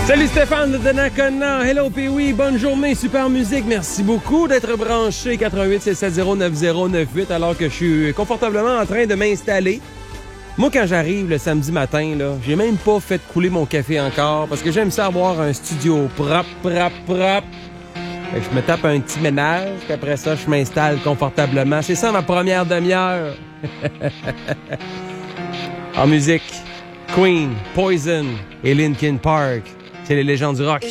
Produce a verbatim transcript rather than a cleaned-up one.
Salut Stéphane de Donnacona. Hello Pee-wee. Bonne journée. Super musique. Merci beaucoup d'être branché. quatre un huit six sept zéro neuf zéro neuf huit alors que je suis confortablement en train de m'installer. Moi, quand j'arrive le samedi matin, là, j'ai même pas fait couler mon café encore parce que j'aime ça avoir un studio propre, propre, propre. Fait que je me tape un petit ménage, puis après ça, je m'installe confortablement. C'est ça ma première demi-heure. En musique, Queen, Poison et Linkin Park. C'est les légendes du rock.